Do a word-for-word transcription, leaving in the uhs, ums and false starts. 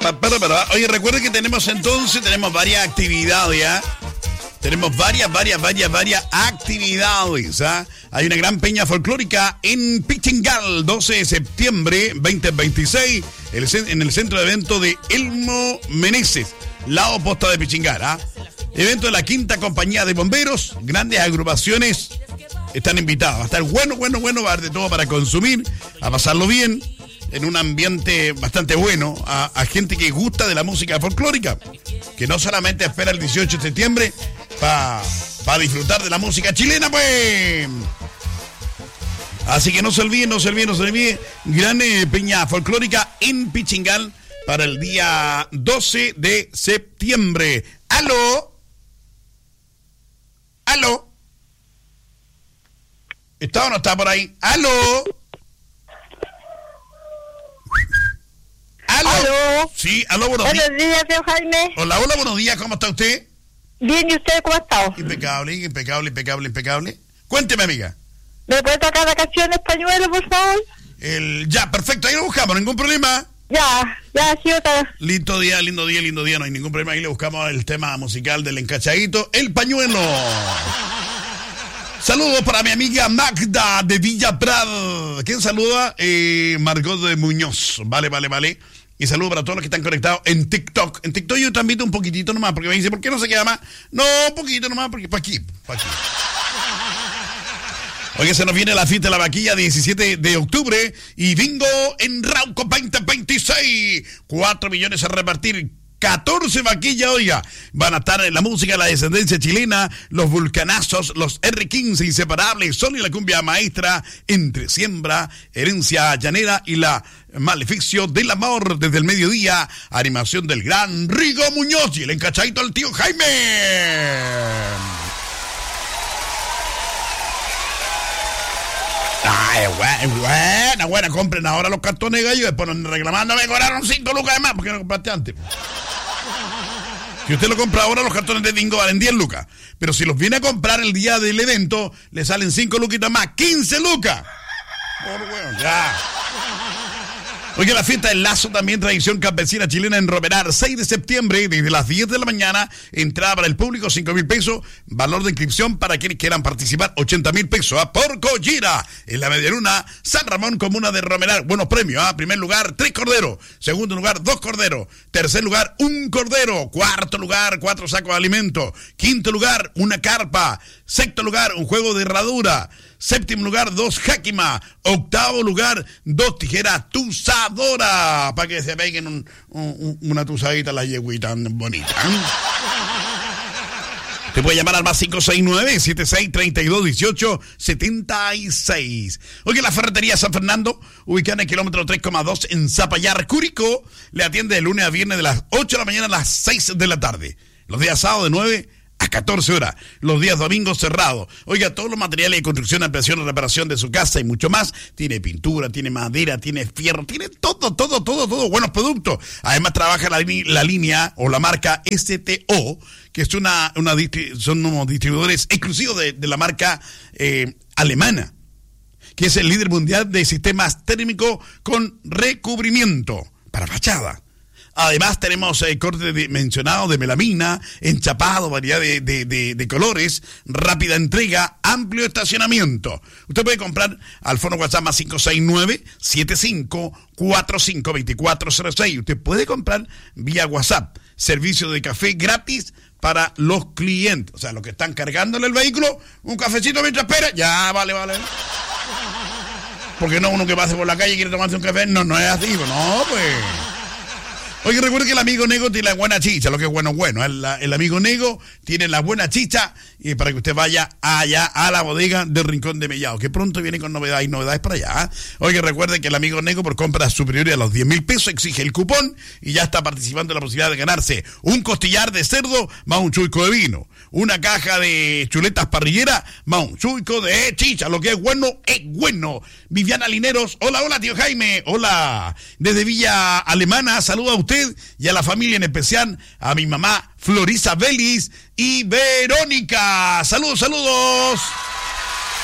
pa, para, para. Oye, recuerden que tenemos entonces, tenemos varias actividades, ¿ya? Tenemos varias, varias, varias, varias actividades, ¿ah? Hay una gran peña folclórica en Pichingal, doce de septiembre veinte veintiséis, en el centro de evento de Elmo Meneses, lado posta de Pichingal, ¿ah? Evento de la quinta compañía de bomberos, grandes agrupaciones están invitados. Va a estar bueno, bueno, bueno, va a haber de todo para consumir, a pasarlo bien, en un ambiente bastante bueno, a, a gente que gusta de la música folclórica, que no solamente espera el dieciocho de septiembre para pa disfrutar de la música chilena, pues. Así que no se olviden, no se olviden, no se olviden, gran eh, peña folclórica en Pichingal para el día doce de septiembre. ¡Aló! ¿Aló? ¿Está o no está por ahí? ¡Aló! ¿Aló? ¿Aló? Sí, aló, buenos días. Buenos días, señor Jaime. Hola, hola, buenos días, ¿cómo está usted? Bien, ¿y usted cómo ha estado? Impecable, impecable, impecable, impecable. Cuénteme, amiga. ¿Me puede tocar la canción española, por favor? El, ya, perfecto, ahí lo buscamos, ningún problema. Ya, ya, sí, otra. Lindo día, lindo día, lindo día, no hay ningún problema. Ahí le buscamos el tema musical del encachadito, El Pañuelo. Saludos para mi amiga Magda de Villa Prado. ¿Quién saluda? Eh, Margot de Muñoz. Vale, vale, vale. Y saludos para todos los que están conectados en TikTok. En TikTok yo también un poquitito nomás, porque me dice, ¿por qué no se queda más? No, un poquito nomás, porque para aquí, para aquí. Oye, se nos viene la fiesta de la vaquilla diecisiete de octubre y bingo en Rauco veinte veintiséis. Cuatro millones a repartir. catorce vaquillas, oiga, van a estar en la música de la descendencia chilena, los vulcanazos, los erre quince inseparables, Sony la cumbia maestra, Entre siembra, herencia llanera y la maleficio del amor desde el mediodía, animación del gran Rigo Muñoz y el encachadito al tío Jaime. Ay, buena, buena, buena, compren ahora los cartones gallos y después nos reclamando, me cobraron cinco lucas de más, porque no compraste antes. Si usted lo compra ahora, los cartones de bingo valen diez lucas. Pero si los viene a comprar el día del evento, le salen cinco luquitas más, quince lucas. Por bueno, ya. Oye, la fiesta del Lazo, también tradición campesina chilena en Romerar, seis de septiembre, desde las diez de la mañana, entrada para el público, cinco mil pesos, valor de inscripción para quienes quieran participar, ochenta mil pesos, a por Collira, en la Medialuna, San Ramón, comuna de Romerar, buenos premios, a primer lugar, tres corderos, segundo lugar, dos corderos, tercer lugar, un cordero, cuarto lugar, cuatro sacos de alimento, quinto lugar, una carpa, sexto lugar, un juego de herradura, séptimo lugar, dos jáquimas. Octavo lugar, dos tijeras tuzadoras. Para que se peguen un, un, una tuzadita a la yeguita bonita. Te puede llamar al más cinco seis nueve, siete seis tres dos, uno ocho siete seis. Oye, la ferretería San Fernando, ubicada en el kilómetro tres coma dos en Zapallar, Curicó, le atiende de lunes a viernes de las ocho de la mañana a las seis de la tarde. Los días sábados de nueve a catorce horas, los días domingos cerrados. Oiga, todos los materiales de construcción, ampliación y reparación de su casa y mucho más. Tiene pintura, tiene madera, tiene fierro, tiene todo, todo, todo, todo, buenos productos. Además trabaja la, la línea o la marca ese te o, que es una, una son unos distribuidores exclusivos de, de la marca eh, alemana, que es el líder mundial de sistemas térmicos con recubrimiento para fachada. Además tenemos eh, corte de, mencionado de melamina, enchapado, variedad de, de, de, de colores, rápida entrega, amplio estacionamiento. Usted puede comprar al fono WhatsApp más cinco seis nueve, siete cinco cuatro cinco, dos cuatro cero seis. Usted puede comprar vía WhatsApp, servicio de café gratis para los clientes. O sea, los que están cargándole el vehículo, un cafecito mientras espera, ya, vale, vale. Porque no uno que pase por la calle y quiere tomarse un café, no, no es así, no, pues... Oye, recuerda que el amigo Nego tiene la buena chicha, lo que es bueno, bueno. El, el amigo Nego tiene la buena chicha y para que usted vaya allá a la bodega del Rincón de Mellado, que pronto viene con novedades y novedades para allá. ¿eh? Oye, recuerde que el amigo Nego por compras superiores a los diez mil pesos exige el cupón y ya está participando en la posibilidad de ganarse un costillar de cerdo más un chuico de vino, una caja de chuletas parrilleras más un chuico de chicha. Lo que es bueno, es bueno. Viviana Lineros, hola, hola, tío Jaime, hola. Desde Villa Alemana, saluda a usted y a la familia, en especial a mi mamá Florisa Belis y Verónica. Saludos, saludos.